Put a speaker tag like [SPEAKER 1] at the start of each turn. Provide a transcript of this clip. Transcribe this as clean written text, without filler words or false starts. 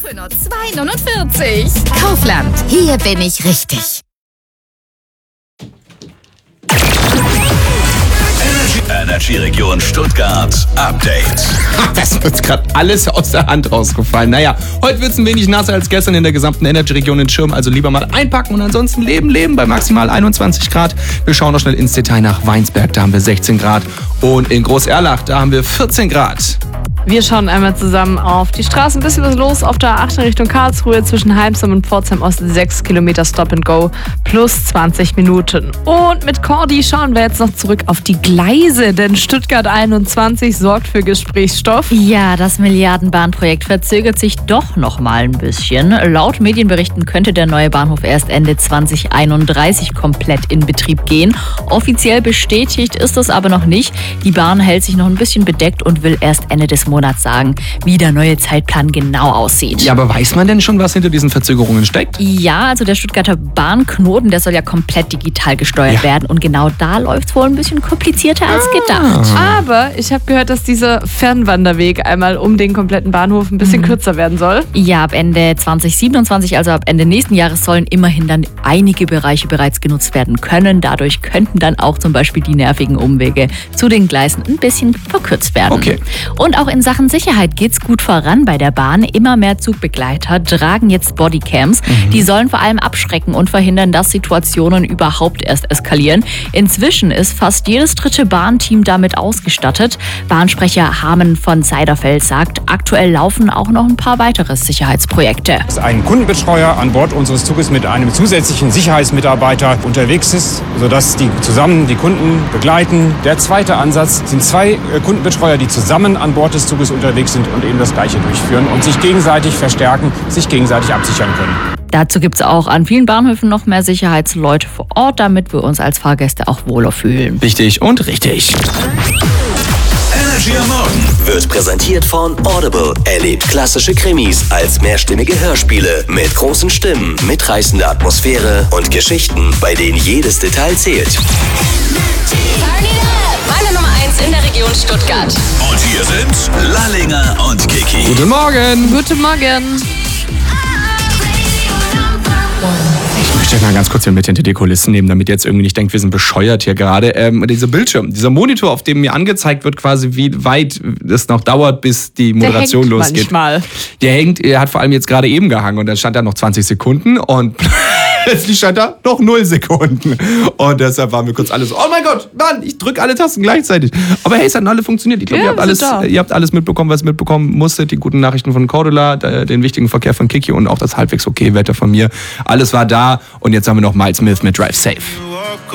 [SPEAKER 1] für nur 2,49. Kaufland, hier bin ich richtig.
[SPEAKER 2] Energy-Region Stuttgart Update.
[SPEAKER 3] Das wird gerade alles aus der Hand rausgefallen. Naja, heute wird es ein wenig nasser als gestern in der gesamten Energy-Region in Schirm. Also lieber mal einpacken und ansonsten leben bei maximal 21 Grad. Wir schauen noch schnell ins Detail nach Weinsberg. Da haben wir 16 Grad. Und in Groß-Erlach, da haben wir 14 Grad.
[SPEAKER 4] Wir schauen einmal zusammen auf die Straße. Ein bisschen was los auf der A8 Richtung Karlsruhe zwischen Heimsum und Pforzheim Ost. 6 Kilometer Stop and Go plus 20 Minuten. Und mit Cordi schauen wir jetzt noch zurück auf die Gleise, denn Stuttgart 21 sorgt für Gesprächsstoff.
[SPEAKER 5] Ja, das Milliardenbahnprojekt verzögert sich doch noch mal ein bisschen. Laut Medienberichten könnte der neue Bahnhof erst Ende 2031 komplett in Betrieb gehen. Offiziell bestätigt ist das aber noch nicht. Die Bahn hält sich noch ein bisschen bedeckt und will erst Ende des Monats sagen, wie der neue Zeitplan genau aussieht.
[SPEAKER 3] Ja, aber weiß man denn schon, was hinter diesen Verzögerungen steckt?
[SPEAKER 5] Ja, also der Stuttgarter Bahnknoten, der soll ja komplett digital gesteuert werden. Und genau da läuft es wohl ein bisschen komplizierter als gedacht.
[SPEAKER 4] Aber ich habe gehört, dass dieser Fernwanderweg einmal um den kompletten Bahnhof ein bisschen kürzer werden soll.
[SPEAKER 5] Ja, ab Ende 2027, also ab Ende nächsten Jahres, sollen immerhin dann einige Bereiche bereits genutzt werden können. Dadurch könnten dann auch zum Beispiel die nervigen Umwege zu den Gleisen ein bisschen verkürzt werden.
[SPEAKER 3] Okay.
[SPEAKER 5] Und auch in Sachen Sicherheit geht's gut voran bei der Bahn. Immer mehr Zugbegleiter tragen jetzt Bodycams. Die sollen vor allem abschrecken und verhindern, dass Situationen überhaupt erst eskalieren. Inzwischen ist fast jedes dritte Bahnteam damit ausgestattet. Bahnsprecher Harmen von Seiderfeld sagt, aktuell laufen auch noch ein paar weitere Sicherheitsprojekte.
[SPEAKER 6] Ein Kundenbetreuer an Bord unseres Zuges mit einem zusätzlichen Sicherheitsmitarbeiter unterwegs ist, sodass die zusammen die Kunden begleiten. Der zweite Ansatz sind 2 Kundenbetreuer, die zusammen an Bord des Zuges unterwegs sind und eben das Gleiche durchführen und sich gegenseitig verstärken, sich gegenseitig absichern können.
[SPEAKER 5] Dazu gibt's auch an vielen Bahnhöfen noch mehr Sicherheitsleute vor Ort, damit wir uns als Fahrgäste auch wohler fühlen.
[SPEAKER 3] Wichtig und richtig.
[SPEAKER 2] Energy am Morgen wird präsentiert von Audible. Erlebt klassische Krimis als mehrstimmige Hörspiele mit großen Stimmen, mitreißender Atmosphäre und Geschichten, bei denen jedes Detail zählt.
[SPEAKER 1] Meine Nummer 1 in der Region Stuttgart.
[SPEAKER 2] Und hier sind Lallinger und Kiki.
[SPEAKER 3] Guten Morgen.
[SPEAKER 4] Guten Morgen.
[SPEAKER 3] Ich möchte euch mal ganz kurz hier mit hinter die Kulissen nehmen, damit ihr jetzt irgendwie nicht denkt, wir sind bescheuert hier gerade. Dieser Bildschirm, dieser Monitor, auf dem mir angezeigt wird, quasi wie weit es noch dauert, bis die Moderation
[SPEAKER 4] der hängt
[SPEAKER 3] losgeht.
[SPEAKER 4] Manchmal.
[SPEAKER 3] Er hat vor allem jetzt gerade eben gehangen und dann stand da noch 20 Sekunden und plötzlich stand da noch 0 Sekunden. Und deshalb waren wir kurz alle so, oh mein Gott, Mann, ich drücke alle Tasten gleichzeitig. Aber hey, es hat alle funktioniert. Ich glaube, ihr habt alles mitbekommen, was ihr mitbekommen musstet. Die guten Nachrichten von Cordula, den wichtigen Verkehr von Kiki und auch das halbwegs okay Wetter von mir. Alles war da und jetzt haben wir noch Miles Smith mit Drive Safe.